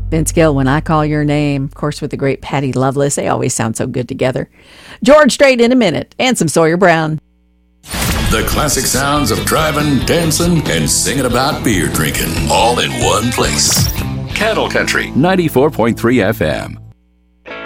Vince Gill, When I Call Your Name, of course, with the great Patty Loveless. They always sound so good together. George Strait in a minute, and some Sawyer Brown. The classic sounds of driving, dancing, and singing about beer drinking, all in one place. Cattle Country 94.3 FM.